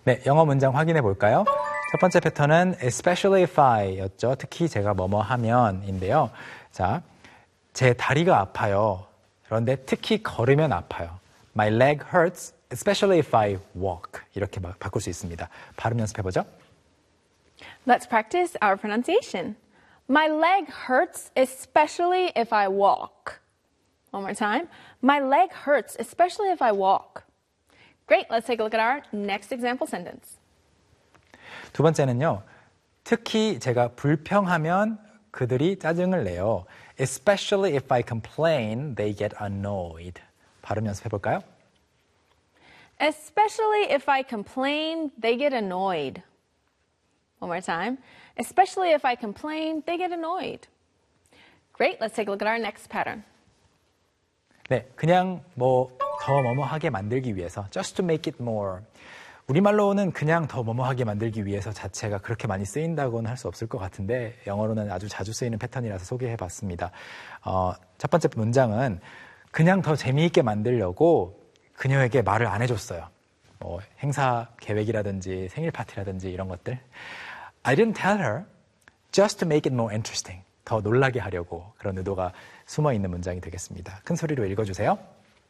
네, 영어 문장 확인해 볼까요? 첫 번째 패턴은 especially if I였죠. 특히 제가 뭐뭐 하면인데요. 자, 제 다리가 아파요. 그런데 특히 걸으면 아파요. My leg hurts, especially if I walk. 이렇게 바꿀 수 있습니다. 발음 연습해 보죠. Let's practice our pronunciation. My leg hurts, especially if I walk. One more time. My leg hurts, especially if I walk. Great, let's take a look at our next example sentence. 두 번째는요. 특히 제가 불평하면 그들이 짜증을 내요. Especially if I complain, they get annoyed. 발음 연습해 볼까요? Especially if I complain, they get annoyed. One more time. Especially if I complain, they get annoyed. Great, let's take a look at our next pattern. 네, 그냥 더 뭐뭐하게 만들기 위해서 just to make it more. 우리말로는 그냥 더 뭐뭐하게 만들기 위해서 자체가 그렇게 많이 쓰인다고는 할 수 없을 것 같은데 영어로는 아주 자주 쓰이는 패턴이라서 소개해봤습니다. 첫 번째 문장은 그냥 더 재미있게 만들려고 그녀에게 말을 안 해줬어요. 행사 계획이라든지 생일 파티라든지 이런 것들. I didn't tell her just to make it more interesting. 더 놀라게 하려고 그런 의도가 숨어 있는 문장이 되겠습니다. 큰 소리로 읽어주세요.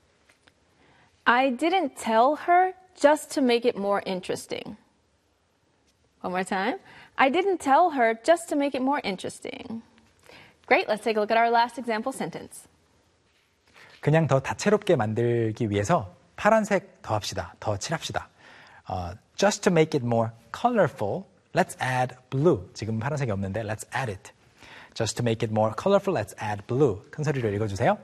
I didn't tell her just to make it more interesting. One more time. I didn't tell her just to make it more interesting. Great, let's take a look at our last example sentence. 그냥 더 다채롭게 만들기 위해서 파란색 더 합시다. 더 칠합시다. Just to make it more colorful, let's add blue. 지금 파란색이 없는데 let's add it. Just to make it more colorful, let's add blue. 큰 소리로 읽어주세요.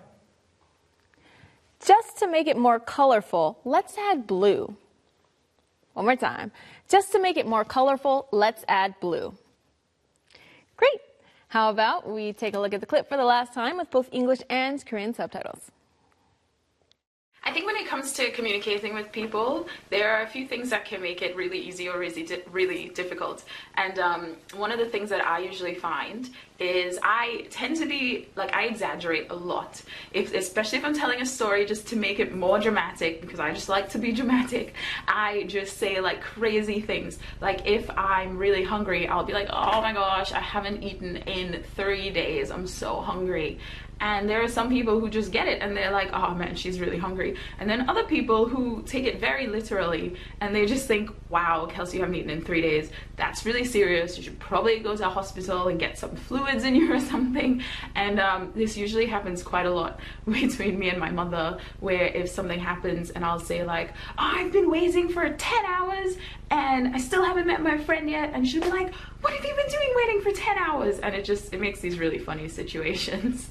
Just to make it more colorful, let's add blue. One more time. Just to make it more colorful, let's add blue. Great. How about we take a look at the clip for the last time with both English and Korean subtitles. I think when it comes to communicating with people, there are a few things that can make it really easy or really difficult. And one of the things that I usually find is I tend to be, I exaggerate a lot. Especially if I'm telling a story just to make it more dramatic, because I just like to be dramatic, I just say crazy things. Like if I'm really hungry, I'll be like, oh my gosh, I haven't eaten in 3 days. I'm so hungry. And there are some people who just get it and they're like, oh man, she's really hungry. And then other people who take it very literally and they just think, wow, Kelsey, you haven't eaten in 3 days. That's really serious. You should probably go to a hospital and get some fluids in you or something. And this usually happens quite a lot between me and my mother, where if something happens and I'll say oh, I've been waiting for 10 hours and I still haven't met my friend yet. And she'll be like, what have you been doing waiting for 10 hours? And it makes these really funny situations.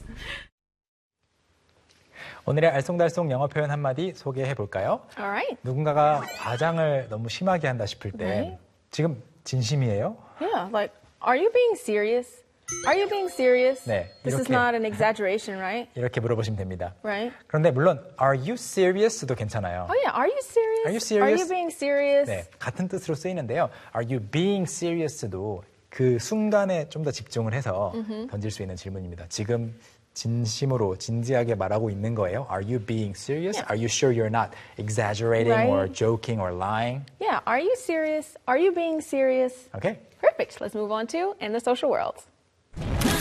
오늘의 알쏭달쏭 영어 표현 한마디 소개해 볼까요? Alright. 누군가가 과장을 너무 심하게 한다 싶을 때 Right. 지금 진심이에요? Yeah, are you being serious? Are you being serious? 네, This is 이렇게. not an exaggeration, right? 이렇게 물어보시면 됩니다. Right? 그런데 물론 Are you serious도 괜찮아요. Oh yeah, are you serious? Are you serious? Are you being serious? 네, 같은 뜻으로 쓰이는데요. Are you being serious도 그 순간에 좀 더 집중을 해서 던질 수 있는 질문입니다. 지금 진심으로 진지하게 말하고 있는 거예요? Are you being serious? Yeah. Are you sure you're not exaggerating Right. or joking or lying? Yeah, are you serious? Are you being serious? Okay. Perfect. Let's move on to In the Social World.